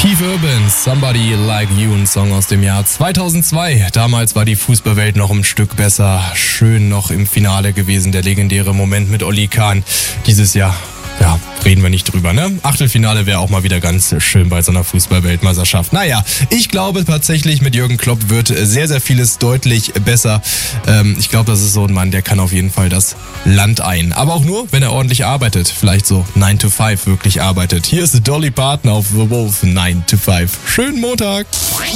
Keith Urban, Somebody Like You, ein Song aus dem Jahr 2002. Damals war die Fußballwelt noch ein Stück besser. Schön noch im Finale gewesen, der legendäre Moment mit Oli Kahn. Dieses Jahr, ja, reden wir nicht drüber, ne? Achtelfinale wäre auch mal wieder ganz schön bei so einer Fußball-Weltmeisterschaft. Naja, ich glaube tatsächlich, mit Jürgen Klopp wird sehr, sehr vieles deutlich besser. Ich glaube, das ist so ein Mann, der kann auf jeden Fall das Land ein. Aber auch nur, wenn er ordentlich arbeitet. Vielleicht so 9 to 5 wirklich arbeitet. Hier ist Dolly Parton auf The Wolf 9 to 5. Schönen Montag!